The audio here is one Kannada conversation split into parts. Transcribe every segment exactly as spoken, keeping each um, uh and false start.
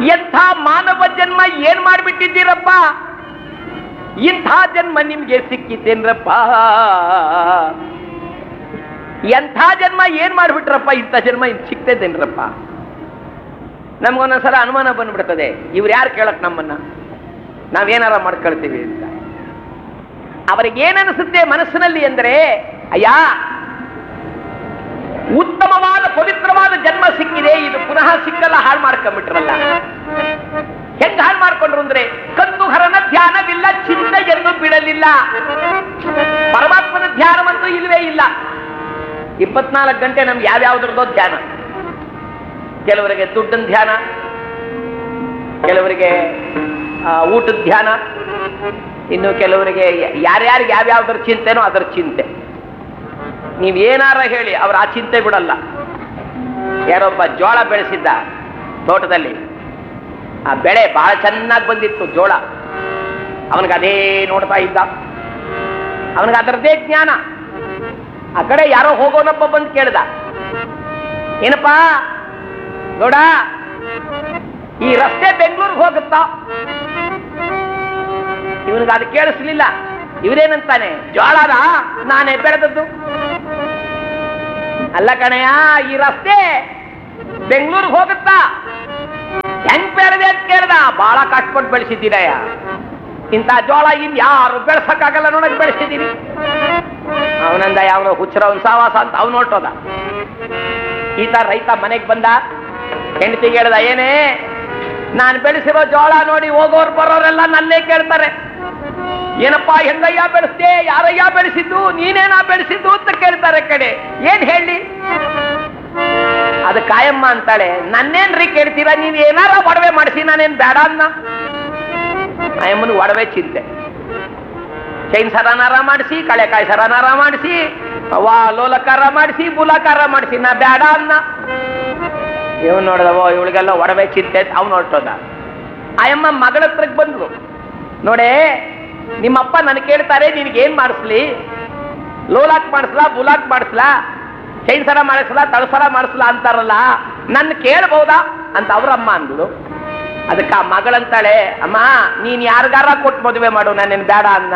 ಎಂಥ ಮಾನವ ಜನ್ಮ ಏನ್ ಮಾಡ್ಬಿಟ್ಟಿದ್ದೀರಪ್ಪ, ಇಂಥ ಜನ್ಮ ನಿಮ್ಗೆ ಸಿಕ್ಕಿತೇನ್ರಪ್ಪ, ಎಂಥ ಜನ್ಮ ಏನ್ ಮಾಡ್ಬಿಟ್ರಪ್ಪ, ಇಂಥ ಜನ್ಮ ಇನ್ ಸಿಕ್ತೇನ್ರಪ್ಪ. ನಮ್ಗೊಂದೊಂದ್ಸಲ ಅನುಮಾನ ಬಂದ್ಬಿಡ್ತದೆ, ಇವ್ರು ಯಾರು ಕೇಳಕ್ ನಮ್ಮನ್ನ, ನಾವೇನಾರ ಮಾಡ್ಕೊಳ್ತೀವಿ ಅಂತ. ಅವರಿಗೇನನ್ನಿಸುತ್ತೆ ಮನಸ್ಸಿನಲ್ಲಿ ಅಂದ್ರೆ, ಅಯ್ಯ ಉತ್ತಮವಾದ ಪವಿತ್ರವಾದ ಜನ್ಮ ಸಿಕ್ಕಿದೆ, ಇದು ಪುನಃ ಸಿಕ್ಕಲ್ಲ, ಹಾಳು ಮಾಡ್ಕೊಂಡ್ಬಿಟ್ರಲ್ಲ. ಹೆಂಗ ಹಾಳು ಮಾಡ್ಕೊಂಡ್ರು ಅಂದ್ರೆ, ಕಂದು ಹರನ ಧ್ಯಾನವಿಲ್ಲ, ಚಿಂತೆಯನ್ನು ಬಿಡಲಿಲ್ಲ. ಪರಮಾತ್ಮನ ಧ್ಯಾನವಂತೂ ಇಲ್ವೇ ಇಲ್ಲ. ಇಪ್ಪತ್ನಾಲ್ಕು ಗಂಟೆ ನಮ್ಗೆ ಯಾವ್ಯಾವ್ದ್ರದ್ದೋ ಧ್ಯಾನ. ಕೆಲವರಿಗೆ ದುಡ್ಡಿನ ಧ್ಯಾನ, ಕೆಲವರಿಗೆ ಊಟದ ಧ್ಯಾನ, ಇನ್ನು ಕೆಲವರಿಗೆ ಯಾರ್ಯಾರಿಗೆ ಯಾವ್ಯಾವ್ದ್ರ ಚಿಂತೆನೋ ಅದರ ಚಿಂತೆ. ನೀವೇನಾರ ಹೇಳಿ ಅವ್ರು ಆ ಚಿಂತೆ ಬಿಡಲ್ಲ. ಯಾರೊಬ್ಬ ಜೋಳ ಬೆಳೆಸಿದ್ದ ತೋಟದಲ್ಲಿ, ಆ ಬೆಳೆ ಬಹಳ ಚೆನ್ನಾಗಿ ಬಂದಿತ್ತು ಜೋಳ. ಅವನಿಗೆ ಅದೇ ನೋಡ್ತಾ ಇದ್ದ, ಅವನಿಗೆ ಅದರದ್ದೇ ಜ್ಞಾನ. ಆ ಕಡೆ ಯಾರೋ ಹೋಗೋನೊಬ್ಬ ಬಂದು ಕೇಳ್ದ, ಏನಪ್ಪಾ ನೋಡ, ಈ ರಸ್ತೆ ಬೆಂಗಳೂರಿಗೆ ಹೋಗುತ್ತಾ? ಇವನಿಗೆ ಅದು ಕೇಳಿಸ್ಲಿಲ್ಲ. ಇವರೇನಂತಾನೆ, ಜೋಳನ ನಾನೇ ಬೆಳೆದದ್ದು. ಅಲ್ಲ ಕಣಯ್ಯ, ಈ ರಸ್ತೆ ಬೆಂಗಳೂರಿಗೆ ಹೋಗುತ್ತಾ? ಹೆಂಗ್ ಬೆಳೆದೆ ಅಂತ ಕೇಳ್ದ. ಬಹಳ ಕಷ್ಟಪಟ್ಟು ಬೆಳೆಸಿದ್ದೀರಯ್ಯ, ಇಂಥ ಜೋಳ ಇನ್ ಯಾರು ಬೆಳೆಸಕ್ಕಾಗಲ್ಲ ನೋಡಕ್ ಬೆಳೆಸಿದ್ದೀನಿ. ಅವನಂದ, ಯಾವನೋ ಹುಚ್ಚರವನ್ ಸಾವಾಸ ಅಂತ ಅವ್ನು ಹೊರಟೋದ. ಈತ ರೈತ ಮನೆಗೆ ಬಂದ, ಹೆಂಡತಿಗೆ ಹೇಳ್ದ, ಏನೇ ನಾನು ಬೆಳೆಸಿರೋ ಜೋಳ ನೋಡಿ ಹೋಗೋರು ಬರೋರೆಲ್ಲ ನನ್ನೇ ಕೇಳ್ತಾರೆ, ಏನಪ್ಪಾ ಹೆಂಗಯ್ಯ ಬೆಳೆಸ್ದೆ, ಯಾರಯ್ಯ ಬೆಳೆಸಿದ್ದು, ನೀನೇನಾ ಬೆಳೆಸಿದ್ದು ಅಂತ ಕೇಳ್ತಾರೆ. ಕಡೆ ಏನ್ ಹೇಳಿ? ಅದು ಕಾಯಮ್ಮ ಅಂತಾಳೆ, ನನ್ನೇನ್ರಿ ಕೇಳ್ತೀರಾ, ನೀವ್ ಏನಾರ ಒಡವೆ ಮಾಡಿಸಿ, ನಾನೇನ್ ಬೇಡ ಅನ್ನ. ಕಾಯಮ್ಮನ ಒಡವೆ ಚಿಂತೆ. ಚೈನ್ ಸರನಾರ ಮಾಡಿಸಿ, ಕಳೆಕಾಯಿ ಸರನಾರ ಮಾಡಿಸಿ, ವಾ ಲೋಲಕಾರ ಮಾಡಿಸಿ, ಬುಲಾಕಾರ ಮಾಡಿಸಿ, ನಾ ಬೇಡ ಅನ್ನ. ಇವನ್ ನೋಡ್ದವೋ, ಇವಳಿಗೆಲ್ಲ ಒಡವೆ ಚಿಂತೆ, ಅವ್ನು ಹೊರಟೋದ. ಆಯಮ್ಮ ಮಗಳ ಹತ್ರಕ್ಕೆ ಬಂದ್ಲು, ನೋಡೇ ನಿಮ್ಮಪ್ಪ ನನ್ ಕೇಳ್ತಾರೆ, ನಿನ್ಗೇನ್ ಮಾಡಿಸ್ಲಿ, ಲೋಲಾಕ್ ಮಾಡಿಸ್ಲಾ, ಬುಲಾಕ್ ಮಾಡಿಸ್ಲಾ, ಚೈನ್ ಸರ ಮಾಡಿಸ್ಲಾ, ತಳಸರ ಮಾಡಿಸ್ಲಾ ಅಂತಾರಲ್ಲ, ನನ್ನ ಕೇಳ್ಬಹುದಾ ಅಂತ ಅವ್ರಮ್ಮ ಅಂದ್ಲು. ಅದಕ್ಕೆ ಆ ಮಗಳಂತಾಳೆ, ಅಮ್ಮ ನೀನ್ ಯಾರಿಗಾರ ಕೊಟ್ಟು ಮದುವೆ ಮಾಡು, ನಾನೇನ್ ಬೇಡ ಅನ್ನ.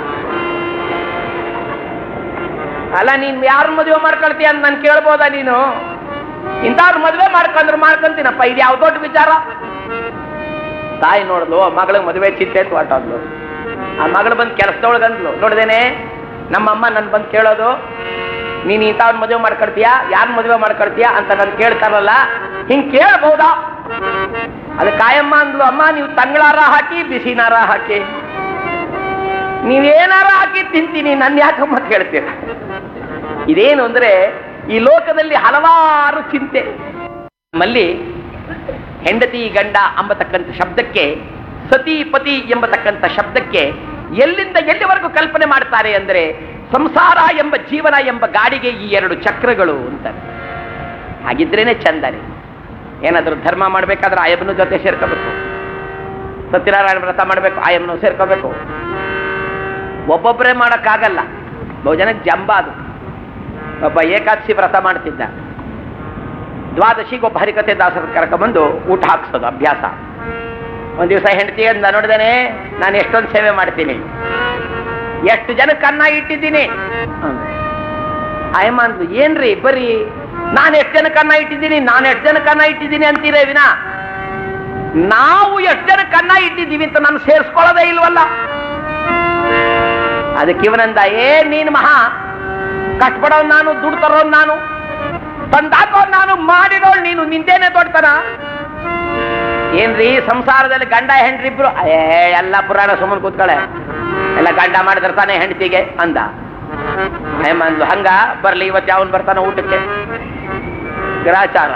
ಅಲ್ಲ, ನೀನ್ ಯಾರು ಮದುವೆ ಮಾಡ್ಕೊಳ್ತೀಯ ಅಂತ ನಾನು ಕೇಳ್ಬೋದಾ ನೀನು? ಇಂಥವ್ರು ಮದುವೆ ಮಾಡ್ಕೊಂಡ್ರು ಮಾಡ್ಕೊಂತೀನಪ್ಪ, ಇದು ಯಾವ ದೊಡ್ಡ ವಿಚಾರ. ತಾಯಿ ನೋಡ್ಲು, ಮಗಳಿಗೆ ಮದುವೆ ಚಿಂತೆ ಅಂತ ಹೊರಟೋದ್ಲು. ಆ ಮಗಳು ಬಂದು ಕೆಲಸದೊಳಗಂದ್ಲು, ನೋಡ್ದೇನೆ ನಮ್ಮಮ್ಮ ನನ್ ಬಂದು ಕೇಳೋದು, ನೀನ್ ಇಂಥವ್ನ ಮದುವೆ ಮಾಡ್ಕೊಳ್ತೀಯ, ಯಾರು ಮದುವೆ ಮಾಡ್ಕೊಳ್ತೀಯ ಅಂತ ನನ್ ಕೇಳ್ತಾರಲ್ಲ, ಹಿಂಗ್ ಕೇಳ್ಬಹುದಾ? ಅದು ಕಾಯಮ್ಮ ಅಂದ್ಲು, ಅಮ್ಮ ನೀವು ತಂಗಳಾರ ಹಾಕಿ, ಬಿಸಿನಾರ ಹಾಕಿ, ನೀವೇನಾರ ಹಾಕಿ ತಿಂತೀನಿ, ನನ್ ಯಾಕಮ್ಮ ಕೇಳ್ತೀರ? ಇದೇನು ಅಂದ್ರೆ, ಈ ಲೋಕದಲ್ಲಿ ಹಲವಾರು ಚಿಂತೆ. ನಮ್ಮಲ್ಲಿ ಹೆಂಡತಿ ಗಂಡ ಎಂಬತಕ್ಕಂಥ ಶಬ್ದಕ್ಕೆ, ಸತಿ ಪತಿ ಎಂಬತಕ್ಕಂಥ ಶಬ್ದಕ್ಕೆ ಎಲ್ಲಿಂದ ಎಲ್ಲಿವರೆಗೂ ಕಲ್ಪನೆ ಮಾಡ್ತಾರೆ ಅಂದ್ರೆ, ಸಂಸಾರ ಎಂಬ ಜೀವನ ಎಂಬ ಗಾಡಿಗೆ ಈ ಎರಡು ಚಕ್ರಗಳು ಅಂತ. ಹಾಗಿದ್ರೇನೆ ಚಂದನೆ. ಏನಾದ್ರೂ ಧರ್ಮ ಮಾಡ್ಬೇಕಾದ್ರೆ ಆಯಮ್ಮನ ಜೊತೆ ಸೇರ್ಕೋಬೇಕು, ಸತ್ಯನಾರಾಯಣ ವ್ರತ ಮಾಡ್ಬೇಕು, ಆಯಮ್ಮನ ಸೇರ್ಕೋಬೇಕು. ಒಬ್ಬೊಬ್ಬರೇ ಮಾಡಕ್ಕಾಗಲ್ಲ, ಬಹು ಜನಕ್ಕೆ ಜಂಬ ಅದು. ಒಬ್ಬ ಏಕಾದಶಿ ವ್ರತ ಮಾಡ್ತಿದ್ದ, ದ್ವಾದಶಿಗೆ ಒಬ್ಬ ಹರಿಕತೆ ದಾಸರ ಕರ್ಕೊಂಡ್ಬಂದು ಊಟ ಹಾಕ್ಸೋದು ಅಭ್ಯಾಸ. ಒಂದ್ ದಿವಸ ಹೆಂಡತಿ ಅಂದ, ನೋಡಿದೇನೆ ನಾನು ಎಷ್ಟೊಂದು ಸೇವೆ ಮಾಡ್ತೀನಿ, ಎಷ್ಟು ಜನಕ್ಕೆ ಅನ್ನ ಇಟ್ಟಿದ್ದೀನಿ. ಆಯಮ್ಮ ಅಂದ್ಲು, ಏನ್ರಿ ಬರೀ ನಾನು ಎಷ್ಟು ಜನಕ್ಕೆ ಅನ್ನ ಇಟ್ಟಿದ್ದೀನಿ, ನಾನು ಎಷ್ಟು ಜನಕ್ಕೆ ಅನ್ನ ಇಟ್ಟಿದ್ದೀನಿ ಅಂತೀರೇ ವಿನ, ನಾವು ಎಷ್ಟು ಜನಕ್ಕೆ ಅನ್ನ ಇಟ್ಟಿದ್ದೀವಿ ಅಂತ ನಾನು ಸೇರಿಸ್ಕೊಳ್ಳೋದೇ ಇಲ್ವಲ್ಲ. ಅದಕ್ಕೆ ಇವನಂದ, ಏ ನೀನ್ ಮಹಾ ಕಷ್ಟಪಡೋನ್ ನಾನು, ದುಡ್ಡು ತರೋನ್ ನಾನು, ತಂದಾಕೋನ್ ನಾನು, ಮಾಡಿರೋಳು ನೀನು, ನಿಂದೇನೆ ದೊಡ್ಡತನ. ಏನ್ರಿ ಸಂಸಾರದಲ್ಲಿ ಗಂಡ ಹೆಂಡ್ರಿಬ್ರು, ಏ ಎಲ್ಲ ಪುರಾಣ ಸುಮ್ಮನೆ ಕೂತ್ಕೊಳ್ಳೆ, ಎಲ್ಲ ಗಂಡ ಮಾಡಿದಿರ್ತಾನೆ ಹೆಂಡತಿಗೆ ಅಂದ. ಹೇಮ ಅಂದ್ಲು, ಹಂಗ ಬರ್ಲಿ, ಇವತ್ತು ಯಾವನ್ ಬರ್ತಾನ ಊಟಕ್ಕೆ, ಗ್ರಾಚಾರ.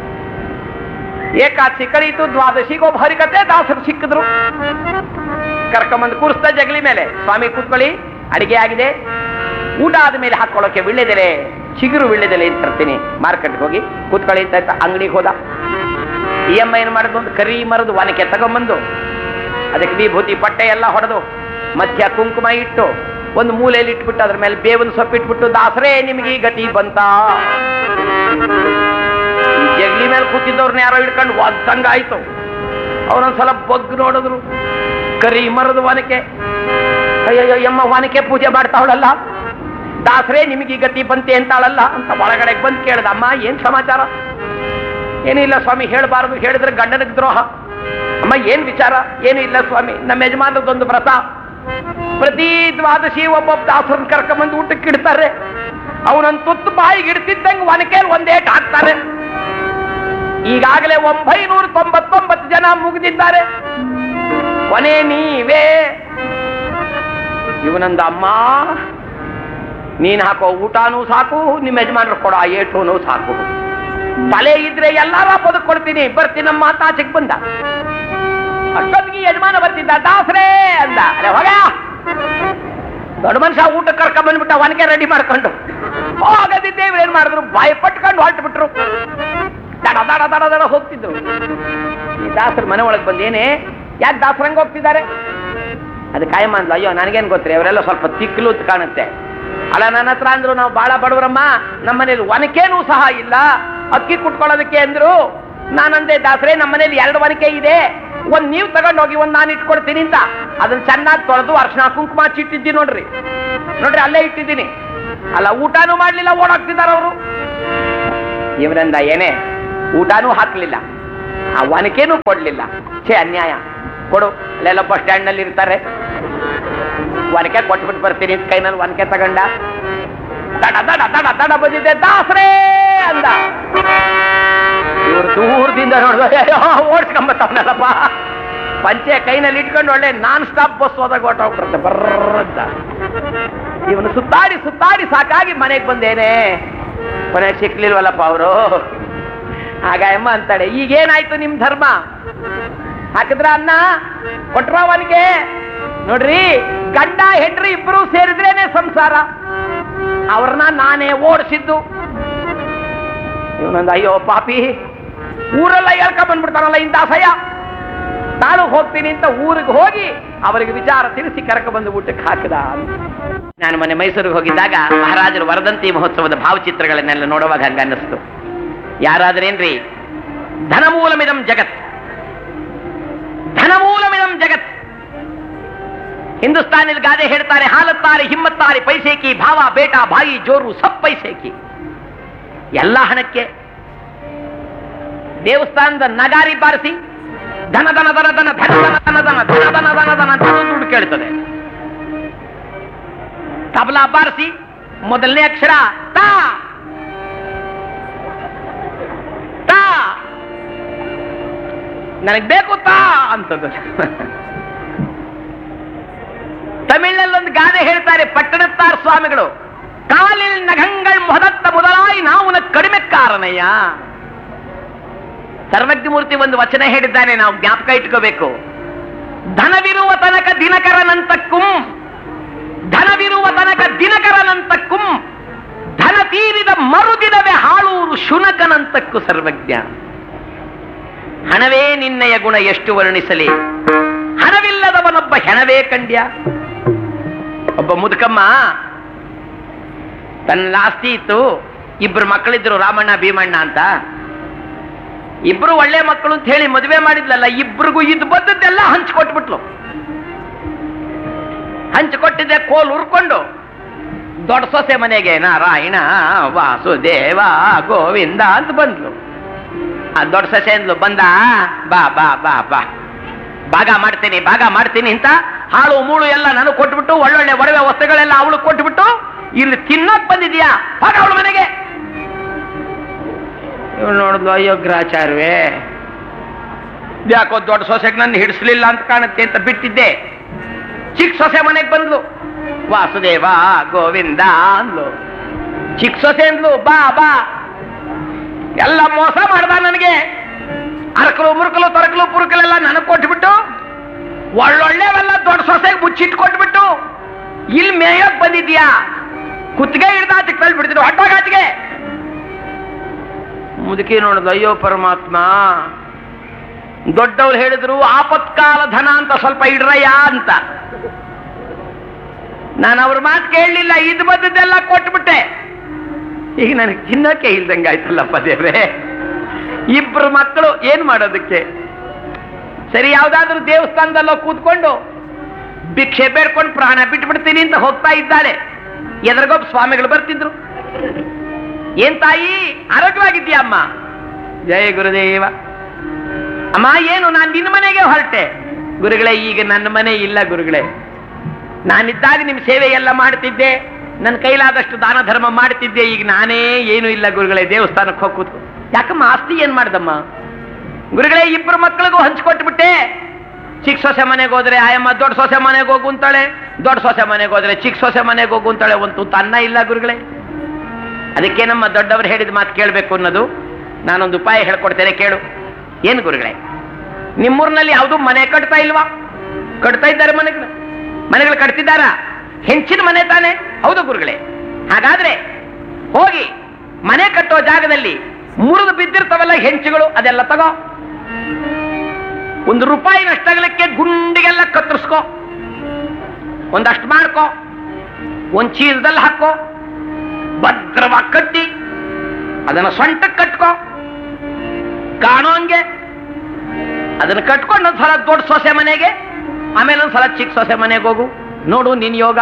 ಏಕಾದಶಿ ಕಳೀತು, ದ್ವಾದಶಿಗೆ ಒಬ್ಬ ಹರಿಕತೆ ದಾಸರು ಸಿಕ್ಕಿದ್ರು. ಕರ್ಕೊಂಬಂದು ಕೂರಿಸ್ತಾ ಜಗಲಿ ಮೇಲೆ, ಸ್ವಾಮಿ ಕೂತ್ಕೊಳ್ಳಿ, ಅಡಿಗೆ ಆಗಿದೆ, ಊಟ ಆದ್ಮೇಲೆ ಹಾಕೊಳ್ಳೋಕೆ ವಿಳ್ಳೆದೆಲೆ, ಚಿಗುರು ವಿಳ್ಳೆದೆಲೆ ಅಂತ ತರ್ತೀನಿ, ಮಾರ್ಕೆಟ್ಗೆ ಹೋಗಿ ಕೂತ್ಕೊಳ್ಳಿ ಅಂತ ಅಂಗಡಿಗೆ ಹೋದ. ಈ ಅಮ್ಮ ಏನ್ ಮಾಡಿದ್ಲು, ಒಂದು ಕರಿ ಮರದ ಒನಕೆ ತಗೊಂಬಂದು ಅದಕ್ಕೆ ವಿಭೂತಿ ಪಟ್ಟೆ ಎಲ್ಲ ಹೊಡೆದು ಮಧ್ಯ ಕುಂಕುಮ ಇಟ್ಟು ಒಂದು ಮೂಲೆಯಲ್ಲಿ ಇಟ್ಬಿಟ್ಟು ಅದ್ರ ಮೇಲೆ ಬೇವಿನ ಸೊಪ್ಪು ಇಟ್ಬಿಟ್ಟು, ದಾಸರೇ ನಿಮಗೆ ಈ ಗತಿ ಬಂತ. ಜಗಲಿ ಮೇಲೆ ಕೂತಿದ್ದವ್ರನ್ನ ಯಾರೋ ಹಿಡ್ಕೊಂಡು ಒದ್ದಂಗ ಆಯ್ತು. ಅವನೊಂದ್ಸಲ ಬಗ್ಗು ನೋಡಿದ್ರು, ಕರಿ ಮರದ ಒನಕೆ. ಅಯ್ಯಯ್ಯೋ ಎಮ್ಮ ಒನಕೆ ಪೂಜೆ ಮಾಡ್ತಾವಳಲ್ಲ, ದಾಸರೇ ನಿಮಗೆ ಗತಿ ಬಂತೆ ಅಂತಾಳಲ್ಲ ಅಂತ ಒಳಗಡೆ ಬಂದು ಕೇಳ್ದ. ಅಮ್ಮ ಏನ್ ಸಮಾಚಾರ? ಏನಿಲ್ಲ ಸ್ವಾಮಿ, ಹೇಳಬಾರದು, ಹೇಳಿದ್ರೆ ಗಂಡನಿಗೆ ದ್ರೋಹ. ಅಮ್ಮ ಏನ್ ವಿಚಾರ? ಏನು ಇಲ್ಲ ಸ್ವಾಮಿ, ನಮ್ಮ ಯಜಮಾನದೊಂದು ವ್ರತ, ಪ್ರತಿ ದ್ವಾದಶಿ ಒಬ್ಬೊಬ್ಬ ದಾಸರನ್ನ ಕರ್ಕೊಂಬಂದು ಊಟಕ್ಕೆ ಇಡ್ತಾರೆ. ಅವನೊಂದು ತುತ್ತು ಬಾಯಿಗೆ ಇಡ್ತಿದ್ದಂಗೆ ಒನಕೆಯಲ್ಲಿ ಒಂದೇಟ್ ಹಾಕ್ತಾರೆ. ಈಗಾಗಲೇ ಒಂಬೈನೂರ ತೊಂಬತ್ತೊಂಬತ್ತು ಜನ ಮುಗಿದಿದ್ದಾರೆ, ಕೊನೆ ನೀವೇ. ಇವನಂದ, ಅಮ್ಮ ನೀನ್ ಹಾಕೋ ಊಟನೂ ಸಾಕು, ನಿಮ್ಮ ಯಜಮಾನರು ಕೊಡೋ ಆ ಏಟೂನು ಸಾಕು, ತಲೆ ಇದ್ರೆ ಎಲ್ಲಾರ ಬದುಕೊಡ್ತೀನಿ, ಬರ್ತೀನಮ್ಮ ಅಂತ ಆಚೆಗೆ ಬಂದ. ಅಷ್ಟೊತ್ತಿಗೆ ಯಜಮಾನ ಬರ್ತಿದ್ದ. ದಾಸರೇ ಅಂದ. ಅರೆ ಹೋಗ, ದೊಡ್ಡ ಮನುಷ್ಯ ಊಟಕ್ಕೆ ಕರ್ಕೊಂಡ್ ಬಂದ್ಬಿಟ್ಟ, ಒನಕೆ ರೆಡಿ ಮಾಡ್ಕೊಂಡು. ಹೋಗದಿದ್ದೇವೆ ಏನ್ ಮಾಡಿದ್ರು, ಬಾಯಿ ಪಟ್ಕೊಂಡು ಹೊರಟು ಬಿಟ್ರು. ದಡ ದಡ ದಡ ದಡ ಹೋಗ್ತಿದ್ರು. ಈ ದಾಸರ ಮನೆ ಒಳಗೆ ಬಂದೇನೆ, ಯಾಕೆ ದಾಸರಂಗ ಹೋಗ್ತಿದ್ದಾರೆ? ಅದು ಕಾಯಮ್ಮ ಅಂದ್ಲು. ಅಯ್ಯೋ ನನಗೇನು ಗೊತ್ತ್ರಿ, ಅವರೆಲ್ಲ ಸ್ವಲ್ಪ ತಿಕ್ಕಲು ಕಾಣುತ್ತೆ. ಅಲ್ಲ ನನ್ನ ಹತ್ರ ಅಂದ್ರು, ನಾವು ಬಾಳ ಬಡವರಮ್ಮ, ನಮ್ಮ ಮನೇಲಿ ಒನಕೇನೂ ಸಹ ಇಲ್ಲ, ಅಕ್ಕಿ ಕುಟ್ಕೊಳ್ಳೋದಕ್ಕೆ ಅಂದ್ರು. ನಾನಂದೆ, ದಾಸರೇ ನಮ್ಮ ಮನೇಲಿ ಎರಡು ಒನಕೆ ಇದೆ, ಒಂದ್ ನೀವು ತಗೊಂಡೋಗಿ ಒಂದ್ ನಾನು ಇಟ್ಕೊಡ್ತೀನಿ ಅಂತ. ಅದನ್ನ ಚೆನ್ನಾಗಿ ತೊಳೆದು ಅರ್ಶನ ಕುಂಕುಮ ಹಚ್ಚಿಟ್ಟಿದ್ದೀನಿ ನೋಡ್ರಿ, ನೋಡ್ರಿ ಅಲ್ಲೇ ಇಟ್ಟಿದ್ದೀನಿ. ಅಲ್ಲ ಊಟನೂ ಮಾಡ್ಲಿಲ್ಲ, ಓಡಾಡ್ತಿದಾರ ಅವರು. ಇವರಿಂದ ಏನೇ ಊಟನೂ ಹಾಕ್ಲಿಲ್ಲ, ಆ ಒನಕೆನೂ ಕೊಡ್ಲಿಲ್ಲ. ಛೇ ಅನ್ಯಾಯ, ಕೊಡು. ಅಲ್ಲೆಲ್ಲ ಬಸ್ ಸ್ಟ್ಯಾಂಡ್ ನಲ್ಲಿ ಇರ್ತಾರೆ, ಒನಕೆ ಕೊಟ್ಬಿಟ್ಟು ಬರ್ತೀನಿ. ಕೈನಲ್ಲಿ ಒನಕೆ ತಗೊಂಡ, ದಡ ದಡ ದಡ ದಡ ಬಂದಿದೆ. ದಾಸರೇ ಅಂದ. ಇವ್ರು ದೂರದಿಂದ ನೋಡಿದ್ರೆ ಓಡಿಸ್ಕೊಂಬತ್ತವನಲ್ಲಪ್ಪ. ಪಂಚೆ ಕೈನಲ್ಲಿ ಇಟ್ಕೊಂಡು ಒಳ್ಳೆ ನಾನ್ ಸ್ಟಾಪ್ ಬಸ್ ಹೋದಾಗ ಹೊಟ್ಟೋಗ್ಬಿಡುತ್ತೆ ಬರ್ರಂತ. ಇವನು ಸುತ್ತಾಡಿ ಸುತ್ತಾಡಿ ಸಾಕಾಗಿ ಮನೆಗೆ ಬಂದೇನೆ, ಮನೆಗೆ ಸಿಕ್ಲಿಲ್ವಲ್ಲಪ್ಪ ಅವರು. ಆಗ ಅಮ್ಮ ಅಂತಾಳೆ, ಈಗೇನಾಯ್ತು ನಿಮ್ ಧರ್ಮ? ಹಾಕಿದ್ರ ಅನ್ನ, ಕೊಟ್ರ ಅವನಿಗೆ? ನೋಡ್ರಿ, ಗಂಡ ಹೆಂಡ್ರಿ ಇಬ್ರು ಸೇರಿದ್ರೇನೆ ಸಂಸಾರ, ಅವ್ರನ್ನ ನಾನೇ ಓಡಿಸಿದ್ದು. ಇವನೊಂದು, ಅಯ್ಯೋ ಪಾಪಿ, ಊರೆಲ್ಲ ಹೇಳ್ಕೊಂಡ್ ಬಂದ್ಬಿಡ್ತಾರಲ್ಲ ಇಂಥ ಅಸಹ್ಯ. ನಾನು ಹೋಗ್ತೀನಿ ಅಂತ ಊರಿಗೆ ಹೋಗಿ ಅವರಿಗೆ ವಿಚಾರ ತಿಳಿಸಿ ಕರ್ಕ ಬಂದು ಊಟಕ್ಕೆ ಹಾಕಿದ. ನಾನು ಮೊನ್ನೆ ಮೈಸೂರಿಗೆ ಹೋಗಿದ್ದಾಗ ಮಹಾರಾಜರು ವರದಂತಿ ಮಹೋತ್ಸವದ ಭಾವಚಿತ್ರಗಳನ್ನೆಲ್ಲ ನೋಡುವಾಗ ಹಂಗ ಅನ್ನಿಸ್ತು. ಯಾರಾದ್ರೇನ್ರಿ, ಧನಮೂಲಮಿದಂ ಜಗತ್, ಧನಮೂಲಮಿದಂ ಜಗತ್. ಹಿಂದೂಸ್ತಾನಿಲ್ ಗಾದೆ ಹೇಳ್ತಾರೆ, ಹಾಲತ್ತಾರೆ ಹಿಮ್ಮತ್ತಾರೆ ಪೈಸೇಕಿ, ಭಾವ ಬೇಟ ಬಾಯಿ ಜೋರು ಸಬ್ ಪೈಸೇಕಿ. ಎಲ್ಲ ಹಣಕ್ಕೆ. ದೇವಸ್ಥಾನದ ನಗಾರಿ ಬಾರಿಸಿ ಧನ ಧನ ಧನ ಧನ ಧನ ಧನ ಧನ ಧನ ಧನ ಧನ ಧನ ಧನ ಧನ ದುಡ್ಡು ಕೇಳ್ತದೆ. ತಬಲಾ ಬಾರಿಸಿ ಮೊದಲನೇ ಅಕ್ಷರ ತಾ ತಾ, ನನಗೆ ಬೇಕು ತಾ ಅಂತದ್ದು. ತಮಿಳಿನಲ್ಲೊಂದು ಗಾದೆ ಹೇಳ್ತಾರೆ ಪಟ್ಟಣತ್ತಾರ್ ಸ್ವಾಮಿಗಳು, ಕಾಲಿಲ್ ನಗಂಗಳ್ ಮೊದತ್ತ ಮೊದಲಾಯಿ ನಾವು ಕಡಿಮೆ ಕಾರಣಯ್ಯ. ಸರ್ವಜ್ಞ ಮೂರ್ತಿ ಒಂದು ವಚನ ಹೇಳಿದ್ದಾನೆ, ನಾವು ಜ್ಞಾಪಕ ಇಟ್ಕೋಬೇಕು. ಧನವಿರುವ ತನಕ ದಿನಕರನಂತಕ್ಕುಂ, ಧನವಿರುವ ತನಕ ದಿನಕರನಂತಕ್ಕುಂ, ಧನ ತೀರಿದ ಮರುದಿನವೇ ಹಾಳೂರು ಶುನಕನಂತಕ್ಕೂ ಸರ್ವಜ್ಞ. ಹಣವೇ ನಿನ್ನಯ ಗುಣ ಎಷ್ಟು ವರ್ಣಿಸಲಿ, ಹಣವಿಲ್ಲದವನೊಬ್ಬ ಹೆಣವೇ ಕಂಡ್ಯ. ಒಬ್ಬ ಮುದುಕಮ್ಮ ತನ್ನ ಆಸ್ತಿ ಇತ್ತು, ಇಬ್ರು ಮಕ್ಕಳಿದ್ರು, ರಾಮಣ್ಣ ಭೀಮಣ್ಣ ಅಂತ. ಇಬ್ರು ಒಳ್ಳೆ ಮಕ್ಕಳು ಅಂತ ಹೇಳಿ ಮದುವೆ ಮಾಡಿದ್ಲಲ್ಲ, ಇಬ್ರಿಗೂ ಇದು ಬದ್ದದ್ದೆಲ್ಲ ಹಂಚ್ಕೊಟ್ಬಿಟ್ಲು. ಹಂಚಿಕೊಟ್ಟಿದ್ದೆ ಕೋಲ್ ಉರ್ಕೊಂಡು ದೊಡ್ಡ ಸೊಸೆ ಮನೆಗೆ ನಾರಾಯಣ ವಾಸುದೇವ ಗೋವಿಂದ ಅಂತ ಬಂದ್ಲು. ಆ ದೊಡ್ಡ ಸೊಸೆ ಅಂದ್ಲು, ಬಂದ ಬಾ ಬಾ ಬಾ ಬಾ ಭಾಗ ಮಾಡ್ತೀನಿ ಭಾಗ ಮಾಡ್ತೀನಿ ಅಂತ ಹಾಳು ಮೂಳು ಎಲ್ಲ ನನಗೆ ಕೊಟ್ಬಿಟ್ಟು, ಒಳ್ಳೊಳ್ಳೆ ಒಡವೆ ವಸ್ತುಗಳೆಲ್ಲ ಅವಳು ಕೊಟ್ಬಿಟ್ಟು, ಇಲ್ಲಿ ತಿನ್ನೋಕ್ ಬಂದಿದ್ಯಾ, ಭಾಗ ಅವಳ ಮನೆಗೆ. ಇವಳು ನೋಡಿದ್ಲು, ಅಯ್ಯೋ ಗ್ರಾಚಾರ್ವೇ, ಯಾಕೋ ದೊಡ್ಡ ಸೊಸೆಗೆ ನನ್ನ ಹಿಡಿಸ್ಲಿಲ್ಲ ಅಂತ ಕಾಣುತ್ತೆ ಅಂತ ಬಿಟ್ಟಿದ್ದೆ. ಚಿಕ್ಕ ಸೊಸೆ ಮನೆಗೆ ಬಂದ್ಲು, ವಾಸುದೇವ ಗೋವಿಂದ ಅಂದ್ಲು. ಚಿಕ್ಕ ಸೊಸೆ ಅಂದ್ಲು, ಬಾ ಬಾ, ಎಲ್ಲ ಮೋಸ ಮಾಡ್ದ ನನಗೆ, ಅರಕಲು ಮುರುಕಲು ತೊರಕಲು ಪುರುಕಲೆಲ್ಲ ನನಗೆ ಕೊಟ್ಬಿಟ್ಟು, ಒಳ್ಳೊಳ್ಳೆವೆಲ್ಲ ದೊಡ್ಡ ಸೊಸೆಗೆ ಮುಚ್ಚಿಟ್ಕೊಟ್ಬಿಟ್ಟು ಇಲ್ಲಿ ಮೇಯಕ್ ಬಂದಿದ್ಯಾ, ಕುತ್ತಿಗೆ ಹಿಡ್ದ ಆಚೆಗೆ ತಳ್ಳಿ ಬಿಡ್ತಿದ್ರು, ಹೊಟ್ಟೋಗಾಚಿಗೆ. ಮುದುಕಿ ನೋಡಿದ್ಲು, ಅಯ್ಯೋ ಪರಮಾತ್ಮ, ದೊಡ್ಡವ್ರು ಹೇಳಿದ್ರು ಆಪತ್ಕಾಲ ಧನ ಅಂತ ಸ್ವಲ್ಪ ಇಡ್ರಯ್ಯ ಅಂತ. ನಾನು ಅವ್ರ ಮಾತು ಕೇಳಲಿಲ್ಲ, ಇದು ಬದ್ದೆಲ್ಲ ಕೊಟ್ಬಿಟ್ಟೆ. ಈಗ ನನಗೆ ಚಿನ್ನಕ್ಕೆ ಇಲ್ದಂಗೆ ಆಯ್ತಲ್ಲಪ್ಪ ದೇವ್ರೆ. ಇಬ್ರು ಮಕ್ಕಳು ಏನ್ ಮಾಡೋದಕ್ಕೆ? ಸರಿ, ಯಾವ್ದಾದ್ರೂ ದೇವಸ್ಥಾನದಲ್ಲೋ ಕೂತ್ಕೊಂಡು ಭಿಕ್ಷೆ ಬೇಡ್ಕೊಂಡು ಪ್ರಾಣ ಬಿಟ್ಟು ಬಿಡ್ತೀನಿ ಅಂತ ಹೋಗ್ತಾ ಇದ್ದಾಳೆ. ಎದುರಿಗೊಬ್ಬ ಸ್ವಾಮಿಗಳು ಬರ್ತಿದ್ರು. ಏನ್ ತಾಯಿ, ಆರೋಗ್ಯವಾಗಿದ್ದೀಯ ಅಮ್ಮ? ಜಯ ಗುರುದೇವ. ಅಮ್ಮ ಏನು, ನಾನು ನಿನ್ನ ಮನೆಗೆ ಹೊರಟೆ. ಗುರುಗಳೇ, ಈಗ ನನ್ನ ಮನೆ ಇಲ್ಲ ಗುರುಗಳೇ. ನಾನಿದ್ದಾಗ ನಿಮ್ಮ ಸೇವೆ ಎಲ್ಲ ಮಾಡ್ತಿದ್ದೆ, ನನ್ನ ಕೈಲಾದಷ್ಟು ದಾನ ಧರ್ಮ ಮಾಡ್ತಿದ್ದೆ. ಈಗ ನಾನೇ ಏನು ಇಲ್ಲ ಗುರುಗಳೇ, ದೇವಸ್ಥಾನಕ್ಕೆ ಹೋಗಿ ಕೂತ್ಕೊ. ಯಾಕಮ್ಮ, ಆಸ್ತಿ ಏನ್ ಮಾಡ್ದಮ್ಮ? ಗುರುಗಳೇ, ಇಬ್ಬರು ಮಕ್ಕಳಿಗೂ ಹಂಚ್ಕೊಟ್ಬಿಟ್ಟೆ. ಚಿಕ್ಕ ಸೊಸೆ ಮನೆಗೆ ಹೋದ್ರೆ ಆಯಮ್ಮ ದೊಡ್ಡ ಸೊಸೆ ಮನೆಗೆ ಹೋಗು ಅಂತಾಳೆ, ದೊಡ್ಡ ಸೊಸೆ ಮನೆಗೆ ಹೋದ್ರೆ ಚಿಕ್ಕ ಸೊಸೆ ಮನೆಗೆ ಹೋಗು ಅಂತಾಳೆ. ಒಂದು ತುತ್ತು ಅನ್ನ ಇಲ್ಲ ಗುರುಗಳೇ. ಅದಕ್ಕೆ ನಮ್ಮ ದೊಡ್ಡವರು ಹೇಳಿದ ಮಾತು ಕೇಳಬೇಕು ಅನ್ನೋದು. ನಾನೊಂದು ಉಪಾಯ ಹೇಳ್ಕೊಡ್ತೇನೆ, ಕೇಳು. ಏನು ಗುರುಗಳೇ, ನಿಮ್ಮೂರಿನಲ್ಲಿ ಯಾವುದು ಮನೆ ಕಟ್ತಾ ಇಲ್ವಾ? ಕಟ್ತಾ ಇದ್ದಾರೆ ಮನೆಗಳು, ಮನೆಗಳು ಕಟ್ತಿದ್ದಾರಾ? ಹೆಂಚಿನ ಮನೆ ತಾನೆ? ಹೌದು ಗುರುಗಳೇ. ಹಾಗಾದ್ರೆ ಹೋಗಿ ಮನೆ ಕಟ್ಟೋ ಜಾಗದಲ್ಲಿ ಮುರಿದು ಬಿದ್ದಿರ್ತಾವಲ್ಲ ಹೆಂಚುಗಳು, ಅದೆಲ್ಲ ತಗೋ. ಒಂದು ರೂಪಾಯಿನಷ್ಟಾಗಲಿಕ್ಕೆ ಗುಂಡಿಗೆಲ್ಲ ಕತ್ತರಿಸ್ಕೋ, ಒಂದಷ್ಟು ಮಾಡ್ಕೋ, ಒಂದ್ ಚೀಲದಲ್ಲಿ ಹಾಕೋ, ಭದ್ರವಾಗಿ ಕಟ್ಟಿ ಅದನ್ನ ಸೊಂಟಕ್ಕೆ ಕಟ್ಕೋ, ಕಾಣೋ ಹಂಗೆ. ಅದನ್ನ ಕಟ್ಕೊಂಡು ಒಂದ್ಸಲ ದೊಡ್ಡ ಸೊಸೆ ಮನೆಗೆ, ಆಮೇಲೆ ಒಂದ್ಸಲ ಚಿಕ್ಕ ಸೊಸೆ ಮನೆಗೆ ಹೋಗು, ನೋಡು ನಿನ್ ಯೋಗ.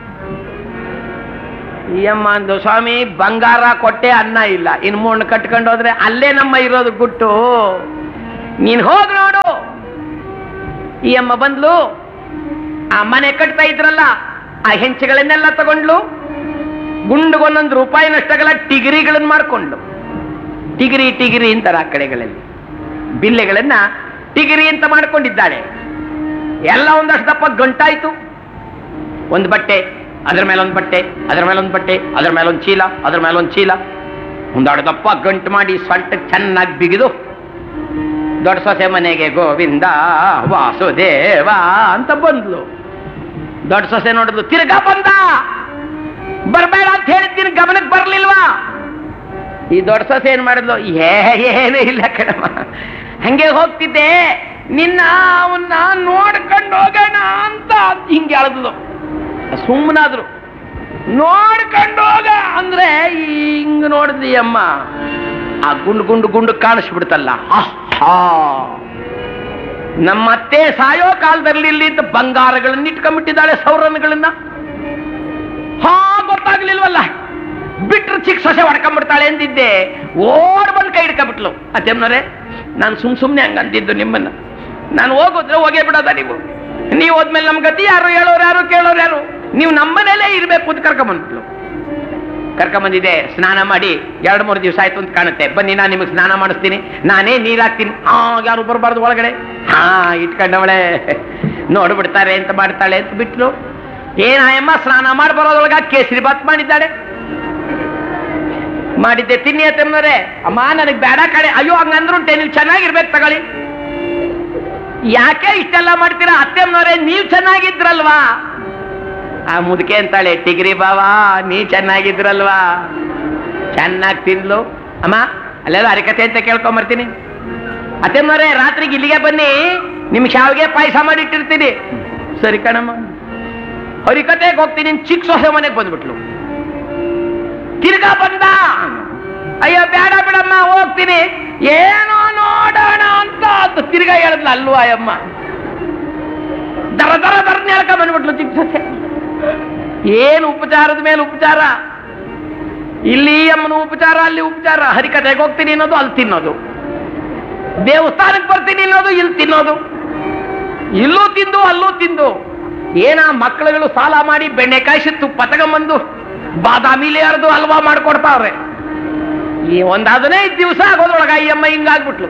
ಈ ಅಮ್ಮ ಅಂದು, ಸ್ವಾಮಿ ಬಂಗಾರ ಕೊಟ್ಟೆ ಅನ್ನ ಇಲ್ಲ, ಇನ್ ಮಣ್ಣು ಕಟ್ಕೊಂಡು ಹೋದ್ರೆ ಅಲ್ಲೇ ನಮ್ಮ ಇರೋದು ಗುಟ್ಟು, ನೀನ್ ಹೋಗ್ ನೋಡು. ಈ ಅಮ್ಮ ಬಂದ್ಲು, ಆ ಮನೆ ಕಟ್ತಾ ಇದ್ರಲ್ಲ ಆ ಹೆಂಚುಗಳನ್ನೆಲ್ಲ ತಗೊಂಡ್ಲು, ಗುಂಡುಗೊಂದೊಂದು ರೂಪಾಯಿನಷ್ಟಾಗಲ್ಲ ಟಿಗಿರಿಗಳನ್ನ ಮಾಡ್ಕೊಂಡು, ಟಿಗಿರಿ ಟಿಗಿರಿ ಅಂತಾರೆ ಆ ಕಡೆಗಳಲ್ಲಿ, ಬಿಲ್ಲೆಗಳನ್ನ ಟಿಗಿರಿ ಅಂತ ಮಾಡ್ಕೊಂಡಿದ್ದಾಳೆ. ಎಲ್ಲ ಒಂದಷ್ಟು ದಪ್ಪ ಗಂಟಾಯ್ತು. ಒಂದು ಬಟ್ಟೆ, ಅದ್ರ ಮೇಲೆ ಒಂದು ಬಟ್ಟೆ, ಅದ್ರ ಮೇಲೆ ಒಂದು ಬಟ್ಟೆ, ಅದ್ರ ಮೇಲೆ ಒಂದು ಚೀಲ, ಅದ್ರ ಮೇಲೆ ಒಂದು ಚೀಲ, ಒಂದಾಡು ದಪ್ಪ ಗಂಟು ಮಾಡಿ ಸೊಂಟಕ್ಕೆ ಚೆನ್ನಾಗಿ ಬಿಗಿದು ದೊಡ್ಡ ಸೊಸೆ ಮನೆಗೆ ಗೋವಿಂದ ವಾಸುದೇವ ಅಂತ ಬಂದ್ಲು. ದೊಡ್ಡ ಸೊಸೆ ನೋಡಿದ್ಲು, ತಿರ್ಗಾ ಬಂದ. ಬರ್ಬೇಡ ಅಂತ ಹೇಳಿದ್ದೀನಿ, ಗಮನಕ್ಕೆ ಬರ್ಲಿಲ್ವಾ? ಈ ದೊಡ್ಡ ಸೊಸೆ ಏನ್ ಮಾಡಿದ್ಲು, ಏನೂ ಇಲ್ಲ ಕಣಮ್ಮ, ಹಂಗೆ ಹೋಗ್ತಿದ್ದೆ, ನಿನ್ನ ಅವನ್ನ ನೋಡ್ಕೊಂಡು ಹೋಗೋಣ ಅಂತ ಹಿಂಗೆ ಅಳದ್ಲು. ಸುಮ್ಮನಾದ್ರು. ನೋಡ್ಕೊಂಡು ಹೋಗ ಅಂದ್ರೆ ಹಿಂಗ್ ನೋಡಿದ್ಲಿ ಅಮ್ಮ, ಆ ಗುಂಡು ಗುಂಡು ಗುಂಡು ಕಾಣಿಸ್ಬಿಡ್ತಲ್ಲ. ನಮ್ಮ ಅತ್ತೆ ಸಾಯೋ ಕಾಲದಲ್ಲಿ ಇಲ್ಲಿ ಬಂಗಾರಗಳನ್ನ ಇಟ್ಕೊಂಡ್ಬಿಟ್ಟಿದ್ದಾಳೆ, ಸೌರನ್ಗಳನ್ನ. ಹಾ ಗೊತ್ತಾಗ್ಲಿಲ್ವಲ್ಲ, ಬಿಟ್ರು ಚಿಕ್ಕ ಸೊಸೆ ಹೊಡ್ಕೊಂಡ್ಬಿಡ್ತಾಳೆ ಎಂದಿದ್ದೆ. ಓಡ್ ಬಂದು ಕೈ ಹಿಡ್ಕೊಂಡ್ಬಿಟ್ಲು. ಅತ್ತೆಮ್ಮನವ್ರೆ, ನಾನು ಸುಮ್ ಸುಮ್ನೆ ಹಂಗಂತಿದ್ದು ನಿಮ್ಮನ್ನ. ನಾನು ಹೋಗೋದ್ರೆ ಹೋಗೇ ಬಿಡೋದ ನೀವು? ನೀವು ಹೋದ್ಮೇಲೆ ನಮ್ ಗತಿ ಯಾರು? ಹೇಳೋರು ಯಾರು, ಕೇಳೋರು ಯಾರು? ನೀವು ನಮ್ಮನೇಲೇ ಇರ್ಬೇಕು ಅಂತ ಕರ್ಕೊಂಬಂದ್ಬಿಟ್ಲು. ಕರ್ಕೊಂಬಂದಿದೆ, ಸ್ನಾನ ಮಾಡಿ ಎರಡು ಮೂರು ದಿವಸ ಆಯ್ತು ಅಂತ ಕಾಣುತ್ತೆ. ಬನ್ನಿ, ನಾನು ನಿಮಗೆ ಸ್ನಾನ ಮಾಡಿಸ್ತೀನಿ, ನಾನೇ ನೀರಾಕ್ತೀನಿ. ಆ ಯಾರು ಬರಬಾರ್ದು ಒಳಗಡೆ. ಹಾ ಇಟ್ಕೊಂಡವಳೆ, ನೋಡ್ಬಿಡ್ತಾರೆ ಅಂತ ಮಾಡ್ತಾಳೆ ಅಂತ ಬಿಟ್ಲು. ಏನಾಯಮ್ಮ, ಸ್ನಾನ ಮಾಡಿ ಬರೋದ್ರೊಳಗ ಕೇಸರಿ ಬಾತ್ ಮಾಡಿದ್ದಾಳೆ. ಮಾಡಿದ್ದೆ, ತಿನ್ನಿ ಅತ್ತಮ್ಮನವ್ರೆ. ಅಮ್ಮ ನನಗೆ ಬೇಡ ಕಡೆ. ಅಯ್ಯೋ ಹಂಗಂದ್ರುಂಟೆ, ನೀವು ಚೆನ್ನಾಗಿರ್ಬೇಕು ತಗೊಳ್ಳಿ. ಯಾಕೆ ಇಷ್ಟೆಲ್ಲ ಮಾಡ್ತೀರಾ ಅತ್ತೆಮ್ಮನವ್ರೆ? ನೀವು ಚೆನ್ನಾಗಿದ್ರಲ್ವಾ? ಆ ಮುದುಕೆ ಅಂತಾಳೆ, ಟಿಗ್ರಿ ಬಾವಾ ನೀ ಚೆನ್ನಾಗಿದ್ರಲ್ವಾ? ಚೆನ್ನಾಗಿ ತಿನ್ಲು. ಅಮ್ಮ ಅಲ್ಲೆಲ್ಲ ಹರಿಕತೆ ಅಂತ ಕೇಳ್ಕೊಂಬರ್ತೀನಿ. ಅತ್ತೆಮ್ಮನವ್ರೆ, ರಾತ್ರಿಗೆ ಇಲ್ಲಿಗೆ ಬನ್ನಿ, ನಿಮ್ ಶಾವಿಗೆ ಪಾಯಸ ಮಾಡಿಟ್ಟಿರ್ತೀನಿ. ಸರಿ ಕಣಮ್ಮ. ಹರಿಕತೆಗೆ ಹೋಗ್ತೀನಿ. ಚಿಕ್ಕ ಸೊಸೆ ಮನೆಗೆ ಬಂದ್ಬಿಟ್ಲು. ತಿರ್ಗಾ ಬಂದ. ಅಯ್ಯೋ ಬೇಡ ಬಿಡಮ್ಮ, ಹೋಗ್ತೀನಿ. ಏನೋ ನೋಡೋಣ ಅಂತ ಅದು ತಿರ್ಗಾ ಹೇಳಿದ್ಲ. ಅಲ್ವಾ ಅಯ್ಯಮ್ಮ, ದರ ದರ ದರನ ಹೇಳ್ಕ ಬಂದ್ಬಿಟ್ಲು ಚಿಕ್ಕ ಸೊಸೆ. ಏನು ಉಪಚಾರದ ಮೇಲೆ ಉಪಚಾರ, ಇಲ್ಲಿ ಅಮ್ಮನ ಉಪಚಾರ, ಅಲ್ಲಿ ಉಪಚಾರ. ಹರಿಕತೆಗೆ ಹೋಗ್ತೀನಿ ಅನ್ನೋದು, ಅಲ್ಲಿ ತಿನ್ನೋದು. ದೇವಸ್ಥಾನಕ್ಕೆ ಬರ್ತೀನಿ ಅನ್ನೋದು, ಇಲ್ಲಿ ತಿನ್ನೋದು. ಇಲ್ಲೂ ತಿಂದು ಅಲ್ಲೂ ತಿಂದು. ಏನ ಮಕ್ಕಳುಗಳು ಸಾಲ ಮಾಡಿ ಬೆಣ್ಣೆ ಕಾಯಿಸಿ ತುಪ್ಪ ತಗೊಂಬಂದು ಬಾದಾಮಿಲಿ ಅರ್ದು ಹಲ್ವಾ ಮಾಡ್ಕೊಡ್ತಾವ್ರೆ. ಈ ಒಂದ್ ಹದಿನೈದು ದಿವಸ ಆಗೋದ್ರೊಳಗ ಈ ಅಮ್ಮ ಹಿಂಗಾಗ್ಬಿಟ್ಲು.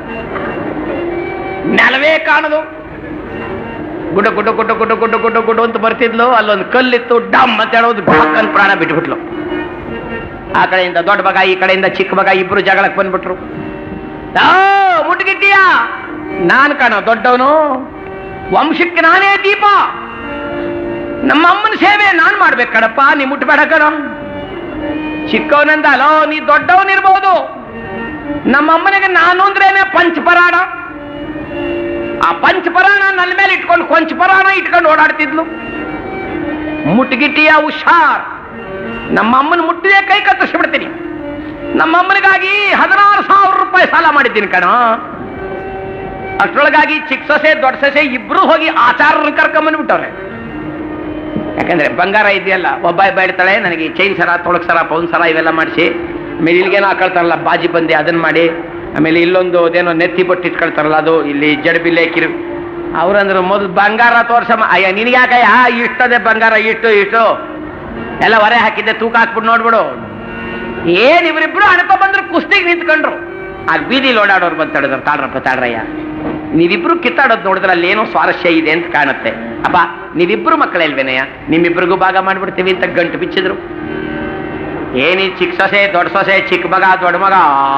ನೆಲವೇ ಕಾಣದು. ಗುಡ್ಡ ಗುಡ್ಡ ಗುಡ್ಡ ಗುಡ್ಡ ಗುಡ್ಡ ಗುಡ್ಡ ಗುಡ್ಡ ಅಂತ ಬರ್ತಿದ್ಲು. ಅಲ್ಲೊಂದು ಕಲ್ಲಿತ್ತು, ಡಮ್ ಅಂತ ಹೇಳೋದು, ಡಾಕನ್ ಪ್ರಾಣ ಬಿಟ್ಬಿಟ್ಲು. ಆ ಕಡೆಯಿಂದ ದೊಡ್ಡ ಮಗ, ಈ ಕಡೆಯಿಂದ ಚಿಕ್ಕ ಮಗ, ಇಬ್ರು ಜಗಳಕ್ಕೆ ಬಂದ್ಬಿಟ್ರು. ಮುಟ್ಗಿಟ್ಟಿಯ, ನಾನ್ ಕಾಣೋ ದೊಡ್ಡವನು, ವಂಶಕ್ಕೆ ನಾನೇ ದೀಪ, ನಮ್ಮ ಅಮ್ಮನ ಸೇವೆ ನಾನ್ ಮಾಡ್ಬೇಕು ಕಣಪ್ಪ, ನೀ ಮುಟ್ಬೇಡ ಕಣ. ಚಿಕ್ಕವನಂದ, ಅಲೋ ನೀ ದೊಡ್ಡವನಿರ್ಬೋದು, ನಮ್ಮ ಅಮ್ಮನಿಗೆ ನಾನು ಅಂದ್ರೇನೆ ಪಂಚಪರಾಣ. ಆ ಪಂಚಪರಾಣ ನನ್ನ ಮೇಲೆ ಇಟ್ಕೊಂಡು ಕೊಂಚಪರಾಣ ಇಟ್ಕೊಂಡು ಓಡಾಡ್ತಿದ್ಲು. ಮುಟ್ಗಿಟ್ಟಿಯ ಹುಷಾರ್, ನಮ್ಮ ಅಮ್ಮನ ಮುಟ್ಟಿದೆ ಕೈ ಕತ್ತರಿಸ್ಬಿಡ್ತೀನಿ. ನಮ್ಮ ಅಮ್ಮನಿಗಾಗಿ ಹದಿನಾರು ಸಾವಿರ ರೂಪಾಯಿ ಸಾಲ ಮಾಡಿದ್ದೀನಿ ಕಣ. ಅಷ್ಟರೊಳಗಾಗಿ ಚಿಕ್ಕ ಸೊಸೆ ದೊಡ್ಡ ಸೊಸೆ ಇಬ್ರು ಹೋಗಿ ಆಚಾರ್ಯರನ್ನ ಕರ್ಕೊಂಬಂದ್ಬಿಟ್ಟವ್ರೆ. ಯಾಕಂದ್ರೆ ಬಂಗಾರ ಇದೆಯಲ್ಲ, ಒಬ್ಬ ಬೇಡ್ತಾಳೆ ನನಗೆ ಚೈನ್ ಸರ, ತೊಳಕ್ ಸರ, ಪೌನ್ ಸರ ಇವೆಲ್ಲ ಮಾಡಿಸಿ, ಆಮೇಲೆ ಇಲ್ಲಿಗೇನೋ ಹಾಕೊಳ್ತಾರಲ್ಲ ಬಾಜಿ ಬಂದೆ ಅದನ್ನ ಮಾಡಿ, ಆಮೇಲೆ ಇಲ್ಲೊಂದು ಅದೇನೋ ನೆತ್ತಿ ಬೊಟ್ಟು ಇಟ್ಕೊಳ್ತಾರಲ್ಲ ಅದು, ಇಲ್ಲಿ ಜಡಬಿಲ್ಲೆ ಕಿರು. ಅವ್ರಂದ್ರು ಮೊದಲು ಬಂಗಾರ ತೋರ್ಸಮ್ಮ. ಅಯ್ಯ ನಿನಗೆ ಯಾಕಯ್ಯ ಇಷ್ಟದೆ ಬಂಗಾರ, ಇಷ್ಟು ಇಷ್ಟು ಎಲ್ಲ ಹೊರೆ ಹಾಕಿದ್ದೆ, ತೂಕ ಹಾಕ್ಬಿಟ್ಟು ನೋಡ್ಬಿಡು. ಏನ್ ಇವರಿಬ್ರು ಅಣ್ಕೊ ಬಂದ್ರು, ಕುಸ್ತಿಗೆ ನಿಂತ್ಕೊಂಡ್ರು. ಆಗ ಬೀದಿಲಿ ಓಡಾಡೋರು ಬಂದು ತಡೆದ್ರು, ತಾಳ್ರಪ್ಪ ತಾಳ್ರಯ್ಯ, ನೀವಿಬ್ರು ಕಿತ್ತಾಡೋದು ನೋಡಿದ್ರೆ ಅಲ್ಲಿ ಏನೋ ಸ್ವಾರಸ್ಯ ಇದೆ ಅಂತ ಕಾಣುತ್ತೆ. ಅಪ್ಪ ನೀವಿಬ್ರು ಮಕ್ಕಳಲ್ವೇನಯ್ಯ, ನಿಮ್ಮಿಬ್ರಿಗೂ ಭಾಗ ಮಾಡ್ಬಿಡ್ತೀವಿ ಅಂತ ಗಂಟು ಬಿಚ್ಚಿದ್ರು. ಏನಿ ಚಿಕ್ಕ ಸೊಸೆ ದೊಡ್ಡ ಸೊಸೆ, ಚಿಕ್ಕ ಮಗ ದೊಡ್ಡ ಮಗ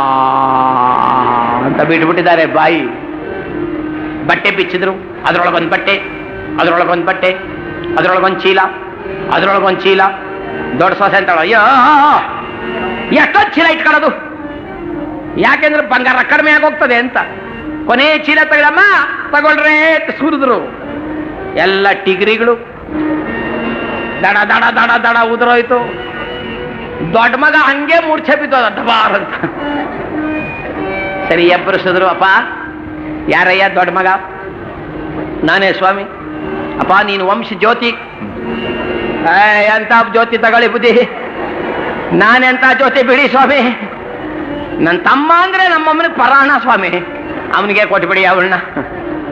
ಅಂತ ಬಿಟ್ಬಿಟ್ಟಿದ್ದಾರೆ ಬಾಯಿ. ಬಟ್ಟೆ ಬಿಚ್ಚಿದ್ರು, ಅದ್ರೊಳಗೊಂದು ಬಟ್ಟೆ, ಅದ್ರೊಳಗೊಂದು ಬಟ್ಟೆ, ಅದ್ರೊಳಗೊಂದು ಚೀಲ, ಅದ್ರೊಳಗೊಂದು ಚೀಲ. ದೊಡ್ಡ ಸೊಸೆ ಅಂತಾಳ, ಅಯ್ಯೋ ಎಷ್ಟೊಂದು ಚೀಲ ಇಟ್ಕೊಳ್ಳೋದು, ಯಾಕೆಂದ್ರೆ ಬಂಗಾರ ಕಡಿಮೆ ಆಗೋಗ್ತದೆ ಅಂತ. ಕೊನೆ ಚೀಲ ತಗೊಳಮ್ಮ, ತಗೊಳ್ರೆ ಸುರಿದ್ರು. ಎಲ್ಲ ಟಿಗ್ರಿಗಳು ದಡ ದಡ ದಡ ದಡ ಉದುರೋಯ್ತು. ದೊಡ್ಡ ಮಗ ಹಂಗೆ ಮೂರ್ಛೆ ಬಿದ್ದೋದ ಡಬಾರ್ ಅಂತ. ಸರಿ ಎಬ್ಬರಿಸಿದ್ರು. ಅಪ್ಪ ಯಾರಯ್ಯ ದೊಡ್ಡ ಮಗ? ನಾನೇ ಸ್ವಾಮಿ. ಅಪ್ಪ ನೀನು ವಂಶ ಜ್ಯೋತಿ. ಎಂತ ಜ್ಯೋತಿ ತಗೊಳ್ಳಿ ಬುದ್ಧಿ, ನಾನೆಂತ ಜ್ಯೋತಿ ಬಿಡಿ ಸ್ವಾಮಿ. ನನ್ನ ತಮ್ಮ ಅಂದ್ರೆ ನಮ್ಮಮ್ಮನಿಗೆ ಪರಾಣ ಸ್ವಾಮಿ, ಅವನಿಗೆ ಕೊಟ್ಬಿಡಿ ಅವಳನ್ನ.